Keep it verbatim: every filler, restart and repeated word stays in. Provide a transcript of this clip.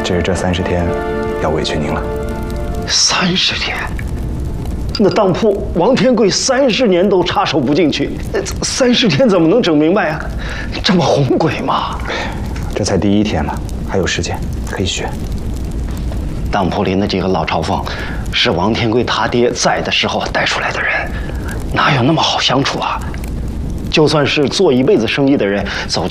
只是这三十天要委屈您了。 三十天？那当铺王天贵三十年都插手不进去，三十天怎么能整明白啊？这么哄鬼吗？ 这才第一天嘛，还有时间可以学。 当铺里那几个老朝奉，是王天贵他爹在的时候带出来的人，哪有那么好相处啊？就算是做一辈子生意的人，走